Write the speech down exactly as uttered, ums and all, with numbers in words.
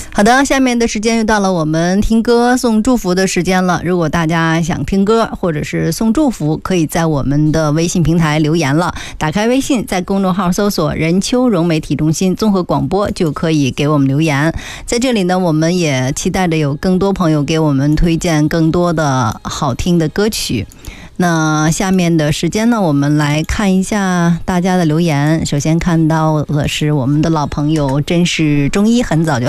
好的，下面的时间又到了我们听歌送祝福的时间了。如果大家想听歌或者是送祝福，可以在我们的微信平台留言了。打开微信，在公众号搜索任秋荣媒体中心综合广播，就可以给我们留言。在这里呢，我们也期待着有更多朋友给我们推荐更多的好听的歌曲。那下面的时间呢，我们来看一下大家的留言。首先看到的是我们的老朋友真是中医，很早就